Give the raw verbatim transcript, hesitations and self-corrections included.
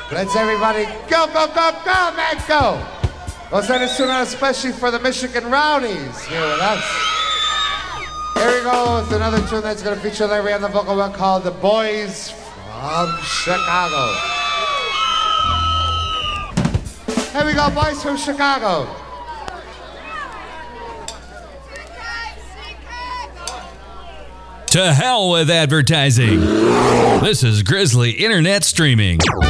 Let's everybody go, go, go, go, man, go. We'll send this tune out especially for the Michigan Rowdies here with us. Here we go with another tune that's going to feature Larry on the vocal one called The Boys from Chicago. Here we go, Boys from Chicago. To hell with advertising. This is Grizzly Internet Streaming.